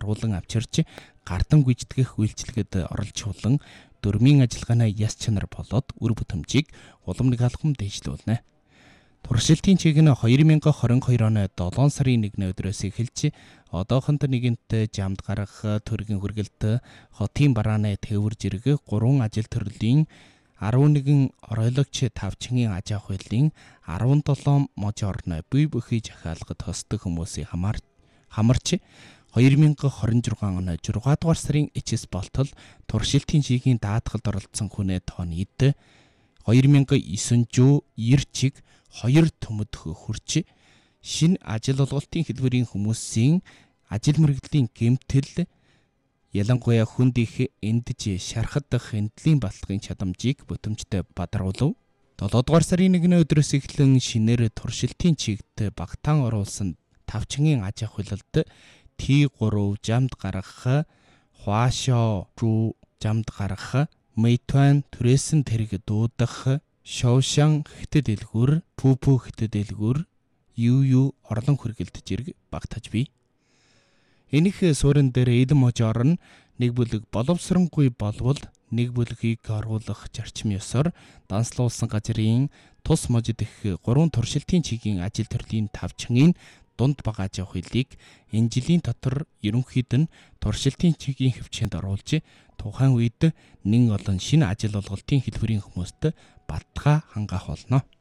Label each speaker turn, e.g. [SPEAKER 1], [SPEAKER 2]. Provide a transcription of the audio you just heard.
[SPEAKER 1] агуулan авчирч гардан гүйцэтгэх үйлчилгээд оролцуулан дөрмийн ажиллагааны яс чанар болоод үр бүтэмжийг улам нэг алхам дэвшлүүлнэ. Туршилтын чиг нь 2022 оны 7 сарын 1-ний өдрөөс эхэлж одоохонд нэгэнт жамд гарах, төргийн хүргэлт, хотын барааны тээвэр зэрэг 3 ажил төрлийн 11 оройлогч тавчгийн аж ахуй хуулийн 17 мож орны бие бүхий захиалгад хосдог хүмүүсийн хамарч 2026 оны 6 дугаар сарын эцэс болтол туршилтын чигийн даатгалд оролцсон хүнээ тоо нийт 2990 чиг 2 төмөдөх хүрч шинэ ажил олголтын хэлбэрийн хүмүүсийн ажил мэргэжлийн гэмтэл ялангуяа хүнд их эндж шархад дах эндлийн балтгын чадамжийг бүтэмжтэй бадруулав. 7 дугаар сарын 1-ний өдрөөс эхлэн шинээр туршилтын чигт багтаан оруулсан тавчгийн аж ахуйлалд T3 жамд гарах, Хуашоо руу жамд гарах, Мэйтуан түрээсэн тэрэг дуудах, Шоушан хятад дэлгүүр, Пупу хятад дэлгүүр, Юу орлон хүргэлт зэрэг багтаж бий. Энэх суурин дээр эдэн мож орно нэг бүлэг боловсронгүй болвол нэг бүлгийг оруулах зарчим ёсоор данслуулсан газрын тус можид их 3 туршилтын чигийн ажил төрлийн тавчгийн дунд бага аж ахуйлыг энэ жилийн дотор ерөнхийд нь туршилтын чигийн хөвчөнд оруулж тухайн үед нэн олон шинэ ажил олголтын хэлбэрийн хүмүүст баттгаа хангаах болно.